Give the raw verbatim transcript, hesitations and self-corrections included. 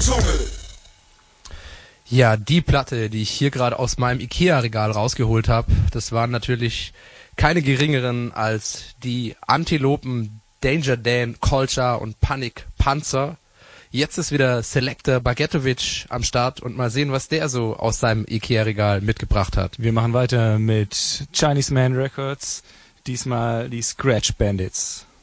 Dschungel. Ja, die Platte, die ich hier gerade aus meinem Ikea-Regal rausgeholt habe, das waren natürlich keine geringeren als die Antilopen Danger Dan, Kolcha und Panik Panzer. Jetzt ist wieder Selector Bagetovic am Start und mal sehen, was der so aus seinem Ikea-Regal mitgebracht hat. Wir machen weiter mit Chinese Man Records, diesmal die Scratch Bandits.